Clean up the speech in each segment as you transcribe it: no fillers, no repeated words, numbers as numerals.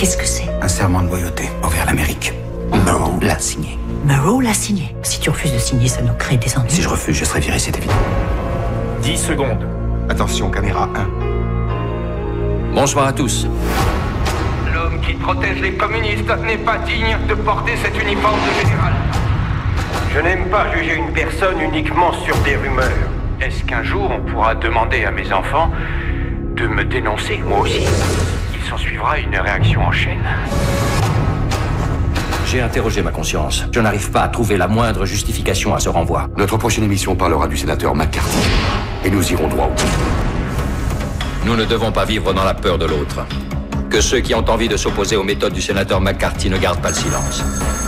Qu'est-ce que c'est? Un serment de loyauté envers l'Amérique. Monroe l'a signé. Monroe l'a signé. Si tu refuses de signer, ça nous crée des ennuis. Si je refuse, je serai viré, c'est évident. 10 secondes. Attention, caméra 1. Bonsoir à tous. L'homme qui protège les communistes n'est pas digne de porter cet uniforme de général. Je n'aime pas juger une personne uniquement sur des rumeurs. Est-ce qu'un jour on pourra demander à mes enfants de me dénoncer, moi aussi? Il s'en suivra une réaction en chaîne. J'ai interrogé ma conscience. Je n'arrive pas à trouver la moindre justification à ce renvoi. Notre prochaine émission parlera du sénateur McCarthy. Et nous irons droit au but. Nous ne devons pas vivre dans la peur de l'autre. Que ceux qui ont envie de s'opposer aux méthodes du sénateur McCarthy ne gardent pas le silence.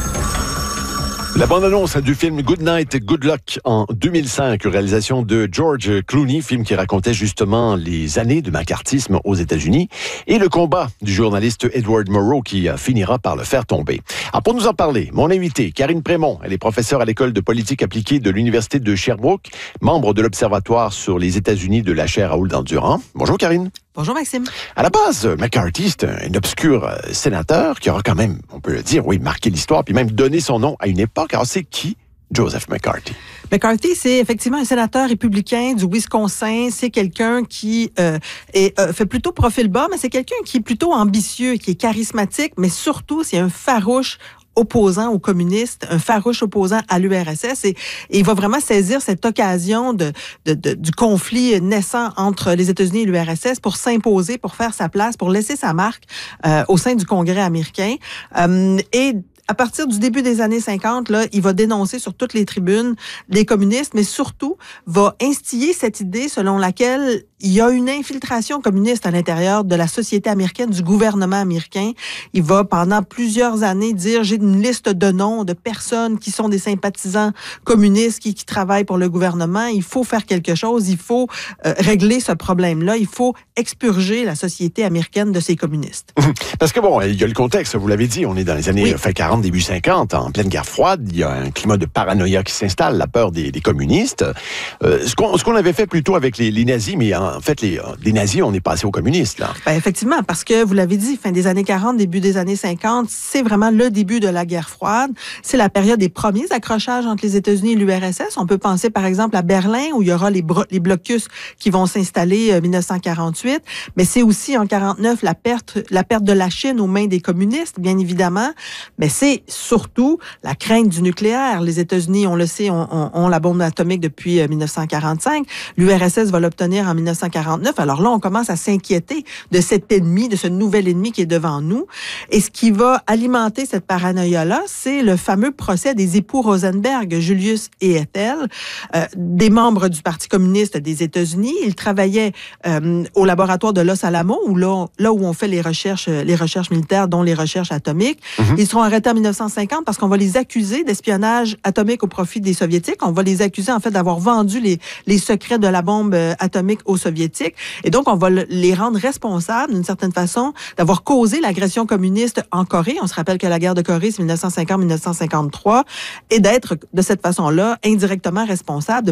La bande-annonce du film Good Night, Good Luck en 2005, réalisation de George Clooney, film qui racontait justement les années de macartisme aux États-Unis et le combat du journaliste Edward Murrow qui finira par le faire tomber. Alors pour nous en parler, mon invité, Karine Prémont, elle est professeure à l'école de politique appliquée de l'Université de Sherbrooke, membre de l'Observatoire sur les États-Unis de la chaire Raoul-Dandurand. Bonjour Karine. Bonjour Maxime. À la base, McCarthy, c'est un obscur sénateur qui aura quand même, on peut le dire, oui, marqué l'histoire, puis même donné son nom à une époque. Alors c'est qui, Joseph McCarthy? McCarthy, c'est effectivement un sénateur républicain du Wisconsin. C'est quelqu'un qui fait plutôt profil bas, mais c'est quelqu'un qui est plutôt ambitieux, qui est charismatique, mais surtout, c'est un farouche opposant aux communistes, un farouche opposant à l'URSS, et il va vraiment saisir cette occasion du conflit naissant entre les États-Unis et l'URSS pour s'imposer, pour faire sa place, pour laisser sa marque au sein du Congrès américain. Et à partir du début des années 50, là, il va dénoncer sur toutes les tribunes les communistes, mais surtout va instiller cette idée selon laquelle il y a une infiltration communiste à l'intérieur de la société américaine, du gouvernement américain. Il va, pendant plusieurs années, dire « J'ai une liste de noms de personnes qui sont des sympathisants communistes qui travaillent pour le gouvernement. Il faut faire quelque chose. Il faut régler ce problème-là. Il faut expurger la société américaine de ces communistes. » Parce que bon, il y a le contexte, vous l'avez dit, on est dans les années fin 40, début 50, en pleine guerre froide. Il y a un climat de paranoïa qui s'installe, la peur des communistes. Ce qu'on avait fait plutôt avec les nazis, mais en fait, les nazis, on est passé aux communistes, là. Ben, effectivement, parce que, vous l'avez dit, fin des années 40, début des années 50, c'est vraiment le début de la guerre froide. C'est la période des premiers accrochages entre les États-Unis et l'URSS. On peut penser, par exemple, à Berlin, où il y aura les blocus qui vont s'installer en 1948. Mais c'est aussi, en 49, la perte de la Chine aux mains des communistes, bien évidemment. Mais c'est surtout la crainte du nucléaire. Les États-Unis, on le sait, ont la bombe atomique depuis 1945. L'URSS va l'obtenir en 1949. Alors là, on commence à s'inquiéter de cet ennemi, de ce nouvel ennemi qui est devant nous. Et ce qui va alimenter cette paranoïa-là, c'est le fameux procès des époux Rosenberg, Julius et Ethel, des membres du Parti communiste des États-Unis. Ils travaillaient au laboratoire de Los Alamos, là où on fait les recherches militaires, dont les recherches atomiques. Mm-hmm. Ils seront arrêtés en 1950 parce qu'on va les accuser d'espionnage atomique au profit des Soviétiques. On va les accuser, en fait, d'avoir vendu les secrets de la bombe atomique aux Soviétiques. Et donc, on va les rendre responsables, d'une certaine façon, d'avoir causé l'agression communiste en Corée. On se rappelle que la guerre de Corée, c'est 1950-1953. Et d'être, de cette façon-là, indirectement responsable de